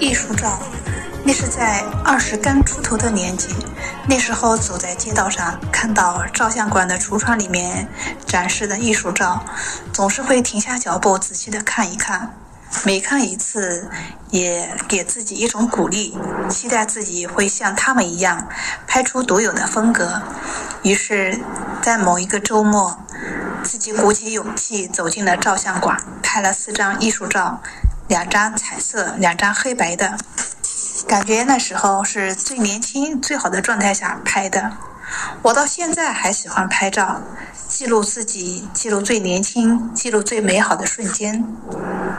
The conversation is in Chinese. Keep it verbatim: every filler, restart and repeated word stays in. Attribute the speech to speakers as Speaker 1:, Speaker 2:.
Speaker 1: 艺术照，那是在二十刚出头的年纪。那时候走在街道上，看到照相馆的橱窗里面展示的艺术照，总是会停下脚步仔细的看一看。每看一次，也给自己一种鼓励，期待自己会像他们一样拍出独有的风格。于是在某一个周末，自己鼓起勇气走进了照相馆，拍了四张艺术照，两张彩色，两张黑白的。感觉那时候是最年轻最好的状态下拍的。我到现在还喜欢拍照，记录自己，记录最年轻，记录最美好的瞬间。